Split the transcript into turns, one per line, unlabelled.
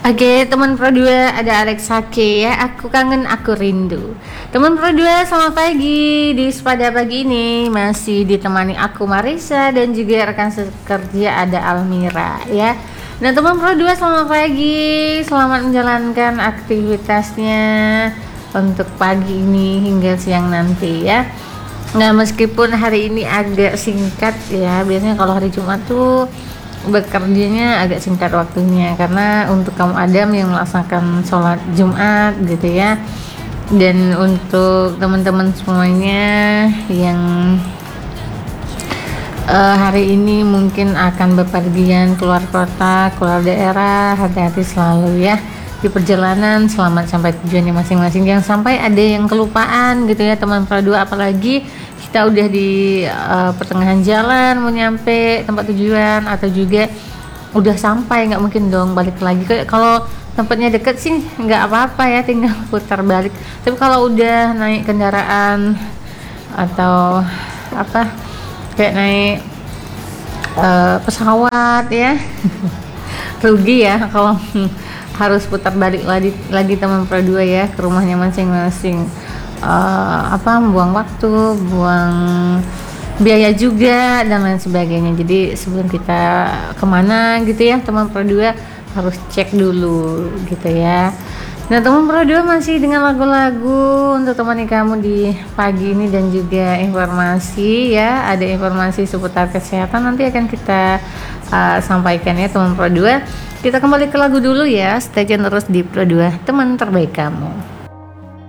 Oke, teman Pro 2, ada Alex Hake ya. Aku kangen, aku rindu. Teman Pro 2, selamat pagi. Di pada pagi ini masih ditemani aku Marisa dan juga rekan sekerja ada Almira ya. Nah, teman Pro 2, selamat pagi. Selamat menjalankan aktivitasnya untuk pagi ini hingga siang nanti ya. Nah, meskipun hari ini agak singkat ya, biasanya kalau hari Jumat tuh bekerjanya agak singkat waktunya karena untuk kaum Adam yang melaksanakan sholat Jumat gitu ya, dan untuk teman-teman semuanya yang hari ini mungkin akan bepergian keluar kota, keluar daerah, hati-hati selalu ya di perjalanan, selamat sampai tujuannya masing-masing, jangan sampai ada yang kelupaan gitu ya teman Pro 2, apalagi kita udah di pertengahan jalan mau nyampe tempat tujuan atau juga udah sampai, nggak mungkin dong balik lagi. Kalau tempatnya deket sih nggak apa-apa ya, tinggal putar balik, tapi kalau udah naik kendaraan atau apa kayak naik pesawat ya rugi ya kalau harus putar balik lagi teman Pro 2 ya ke rumahnya masing-masing. Buang waktu, buang biaya juga dan lain sebagainya. Jadi sebelum kita kemana gitu ya teman Pro 2 harus cek dulu gitu ya. Nah, teman Pro 2 masih dengan lagu-lagu untuk temani kamu di pagi ini dan juga informasi ya. Ada informasi seputar kesehatan nanti akan kita sampaikan ya teman Pro 2. Kita kembali ke lagu dulu ya. Stay tune terus di Pro 2, teman terbaik kamu.